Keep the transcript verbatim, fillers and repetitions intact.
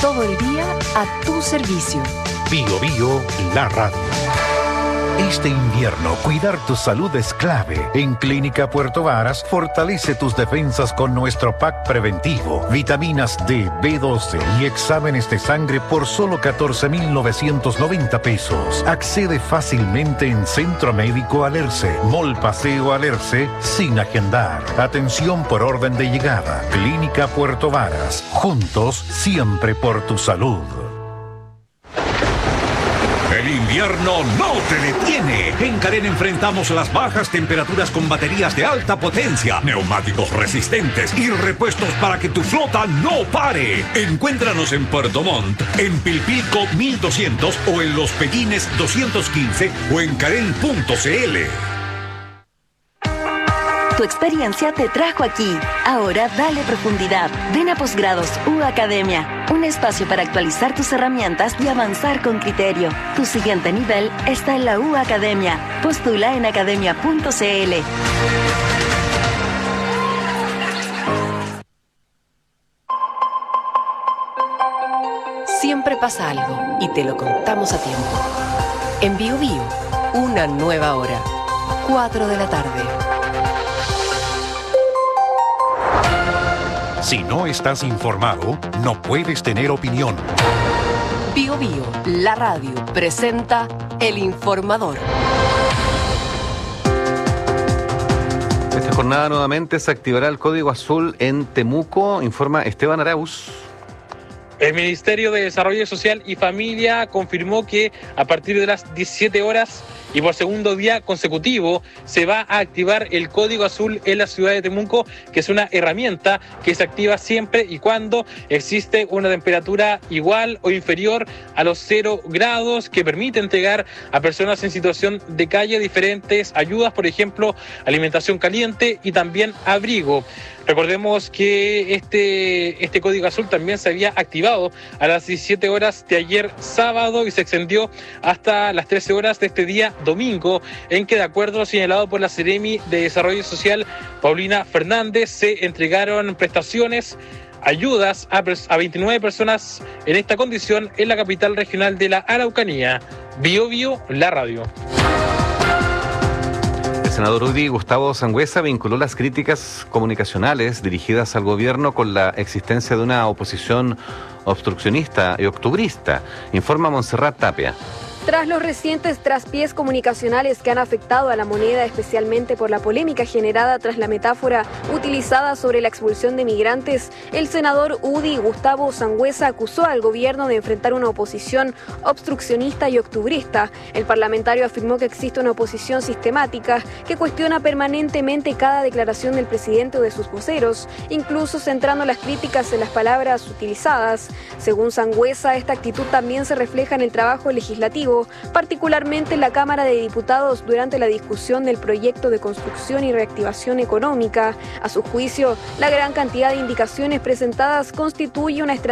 Todo el día a tu servicio. Bio Bio, la radio. Este invierno, cuidar tu salud es clave. En Clínica Puerto Varas, fortalece tus defensas con nuestro pack preventivo, vitaminas D, B doce y exámenes de sangre por solo catorce mil novecientos noventa pesos. Accede fácilmente en Centro Médico Alerce, Mall Paseo Alerce, sin agendar. Atención por orden de llegada. Clínica Puerto Varas. Juntos, siempre por tu salud. El invierno no te detiene. En Carén enfrentamos las bajas temperaturas con baterías de alta potencia, neumáticos resistentes y repuestos para que tu flota no pare. Encuéntranos en Puerto Montt, en Pilpilco mil doscientos o en Los Pellines doscientos quince o en carén punto c l. Tu experiencia te trajo aquí. Ahora dale profundidad. Ven a Posgrados U Academia, un espacio para actualizar tus herramientas y avanzar con criterio. Tu siguiente nivel está en la U Academia. Postula en academia punto c l. Siempre pasa algo y te lo contamos a tiempo. En Bio Bio, una nueva hora. cuatro de la tarde. Si no estás informado, no puedes tener opinión. Bio Bio, la radio, presenta El Informador. Esta jornada nuevamente se activará el código azul en Temuco, informa Esteban Arauz. El Ministerio de Desarrollo Social y Familia confirmó que a partir de las diecisiete horas y por segundo día consecutivo se va a activar el código azul en la ciudad de Temuco, que es una herramienta que se activa siempre y cuando existe una temperatura igual o inferior a los cero grados, que permite entregar a personas en situación de calle diferentes ayudas, por ejemplo, alimentación caliente y también abrigo. Recordemos que este, este código azul también se había activado a las diecisiete horas de ayer sábado y se extendió hasta las trece horas de este día domingo, en que, de acuerdo a lo señalado por la Seremi de Desarrollo Social, Paulina Fernández, se entregaron prestaciones, ayudas a, a veintinueve personas en esta condición en la capital regional de la Araucanía. Bio Bio, la radio. El senador U D I, Gustavo Sangüesa, vinculó las críticas comunicacionales dirigidas al gobierno con la existencia de una oposición obstruccionista y octubrista. Informa Montserrat Tapia. Tras los recientes traspiés comunicacionales que han afectado a la moneda, especialmente por la polémica generada tras la metáfora utilizada sobre la expulsión de migrantes, el senador U D I, Gustavo Sangüesa, acusó al gobierno de enfrentar una oposición obstruccionista y octubrista. El parlamentario afirmó que existe una oposición sistemática que cuestiona permanentemente cada declaración del presidente o de sus voceros, incluso centrando las críticas en las palabras utilizadas. Según Sangüesa, esta actitud también se refleja en el trabajo legislativo, particularmente en la Cámara de Diputados durante la discusión del proyecto de construcción y reactivación económica. A su juicio, la gran cantidad de indicaciones presentadas constituye una estrategia